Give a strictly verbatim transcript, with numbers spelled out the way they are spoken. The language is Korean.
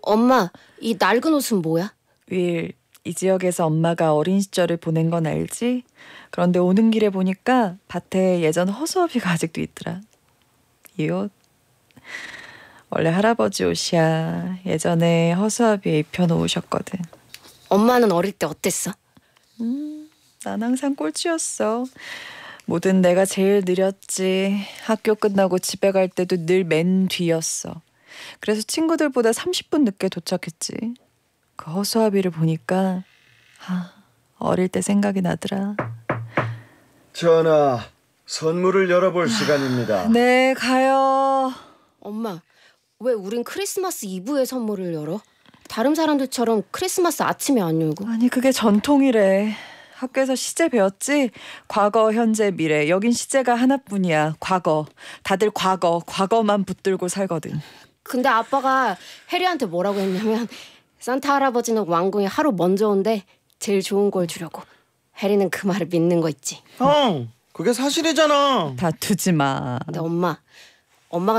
엄마, 이 낡은 옷은 뭐야? 윌, 이 지역에서 엄마가 어린 시절을 보낸 건 알지? 그런데 오는 길에 보니까 밭에 예전 허수아비가 아직도 있더라. 이 옷? 원래 할아버지 옷이야. 예전에 허수아비에 입혀놓으셨거든. 엄마는 어릴 때 어땠어? 음, 난 항상 꼴찌였어. 뭐든 내가 제일 느렸지. 학교 끝나고 집에 갈 때도 늘 맨 뒤였어. 그래서 친구들보다 삼십 분 늦게 도착했지. 그 허수아비를 보니까 아, 어릴 때 생각이 나더라. 전하, 선물을 열어볼 시간입니다. 네, 가요. 엄마, 왜 우린 크리스마스 이브에 선물을 열어? 다른 사람들처럼 크리스마스 아침에 안 열고? 아니, 그게 전통이래. 학교에서 시제 배웠지? 과거, 현재, 미래. 여긴 시제가 하나뿐이야. 과거. 다들 과거, 과거만 붙들고 살거든. 근데 아빠가 해리한테 뭐라고 했냐면 산타 할아버지는 왕궁에 하루 먼저 온대. 제일 좋은 걸 주려고. 해리는 그 말을 믿는 거 있지. 형, 그게 사실이잖아. 다투지 마. 근데 엄마, 엄마가